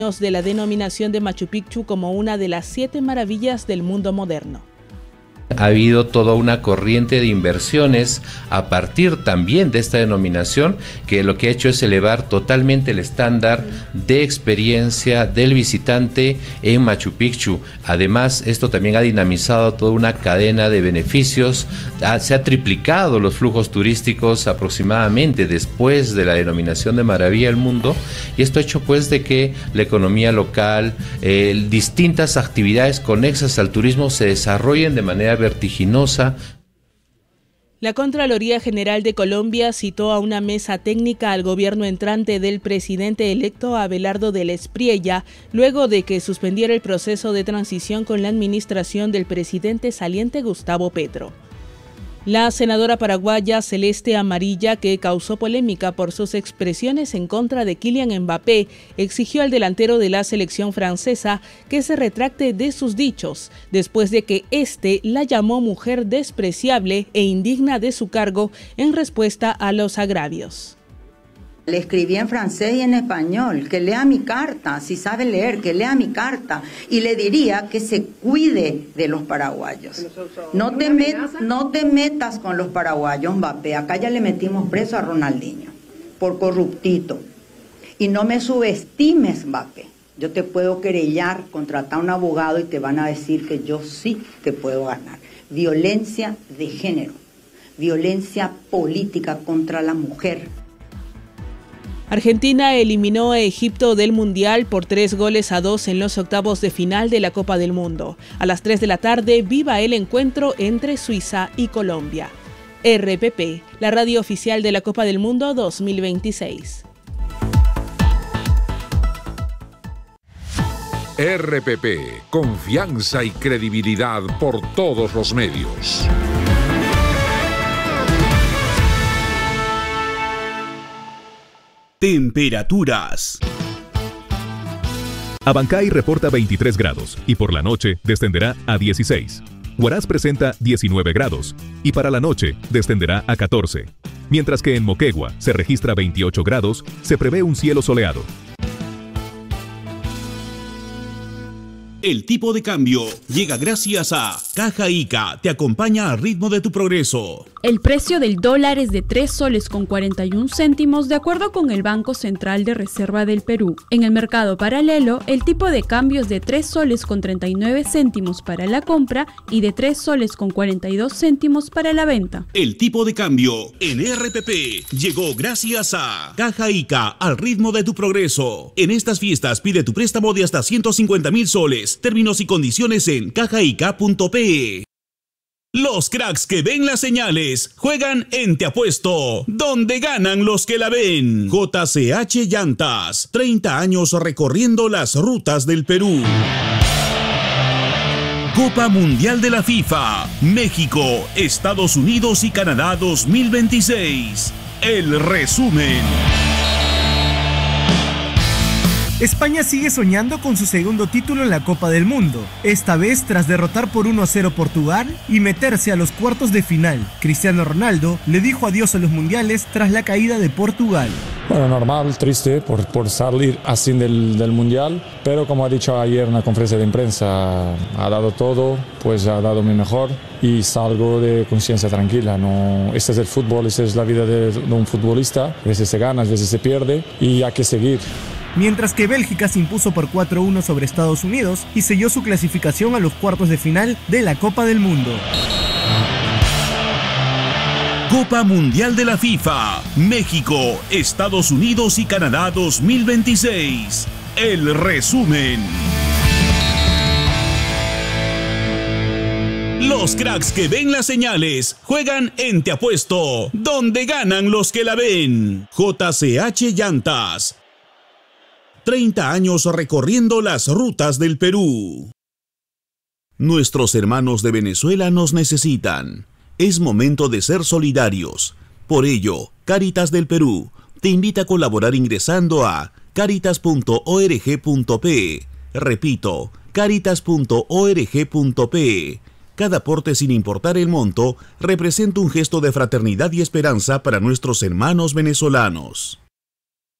de la denominación de Machu Picchu como una de las 7 maravillas del mundo moderno. Ha habido toda una corriente de inversiones a partir también de esta denominación, que lo que ha hecho es elevar totalmente el estándar de experiencia del visitante en Machu Picchu. Además, esto también ha dinamizado toda una cadena de beneficios. Se ha triplicado los flujos turísticos aproximadamente después de la denominación de Maravilla del Mundo, y esto ha hecho pues de que la economía local, distintas actividades conexas al turismo se desarrollen de manera vertiginosa. La Contraloría General de Colombia citó a una mesa técnica al gobierno entrante del presidente electo Abelardo del Espriella, luego de que suspendiera el proceso de transición con la administración del presidente saliente Gustavo Petro. La senadora paraguaya Celeste Amarilla, que causó polémica por sus expresiones en contra de Kylian Mbappé, exigió al delantero de la selección francesa que se retracte de sus dichos, después de que éste la llamó mujer despreciable e indigna de su cargo en respuesta a los agravios. Le escribí en francés y en español, que lea mi carta, si sabe leer, que lea mi carta, y le diría que se cuide de los paraguayos. No te metas con los paraguayos, Mbappé. Acá ya le metimos preso a Ronaldinho por corruptito. Y no me subestimes, Mbappé. Yo te puedo querellar, contratar a un abogado y te van a decir que yo sí te puedo ganar. Violencia de género, violencia política contra la mujer. Argentina eliminó a Egipto del Mundial por 3-2 en los octavos de final de la Copa del Mundo. A las 3 de la tarde, viva el encuentro entre Suiza y Colombia. RPP, la radio oficial de la Copa del Mundo 2026. RPP, confianza y credibilidad por todos los medios. Temperaturas. Abancay reporta 23 grados y por la noche descenderá a 16. Huaraz presenta 19 grados y para la noche descenderá a 14. Mientras que en Moquegua se registra 28 grados, se prevé un cielo soleado. El tipo de cambio llega gracias a Caja Ica, te acompaña al ritmo de tu progreso. El precio del dólar es de 3 soles con 41 céntimos de acuerdo con el Banco Central de Reserva del Perú. En el mercado paralelo, el tipo de cambio es de 3 soles con 39 céntimos para la compra y de 3 soles con 42 céntimos para la venta. El tipo de cambio en RPP llegó gracias a Caja Ica, al ritmo de tu progreso. En estas fiestas pide tu préstamo de hasta 150.000 soles. Términos y condiciones en cajaica.pe. Los cracks que ven las señales juegan en Te Apuesto, donde ganan los que la ven. JCH Llantas, 30 años recorriendo las rutas del Perú. Copa Mundial de la FIFA, México, Estados Unidos y Canadá 2026. El resumen. España sigue soñando con su segundo título en la Copa del Mundo, esta vez tras derrotar por 1-0 Portugal y meterse a los cuartos de final. Cristiano Ronaldo le dijo adiós a los mundiales tras la caída de Portugal. Bueno, normal, triste por salir así del mundial, pero como ha dicho ayer en la conferencia de prensa, ha dado todo, pues ha dado mi mejor y salgo de conciencia tranquila. No, este es el fútbol, esta es la vida de un futbolista, a veces se gana, a veces se pierde y hay que seguir. Mientras que Bélgica se impuso por 4-1 sobre Estados Unidos y selló su clasificación a los cuartos de final de la Copa del Mundo. Copa Mundial de la FIFA, México, Estados Unidos y Canadá 2026. El resumen. Los cracks que ven las señales juegan en Te Apuesto, donde ganan los que la ven. JCH Llantas, 30 años recorriendo las rutas del Perú. Nuestros hermanos de Venezuela nos necesitan. Es momento de ser solidarios. Por ello, Cáritas del Perú te invita a colaborar ingresando a caritas.org.pe. Repito, caritas.org.pe. Cada aporte, sin importar el monto, representa un gesto de fraternidad y esperanza para nuestros hermanos venezolanos.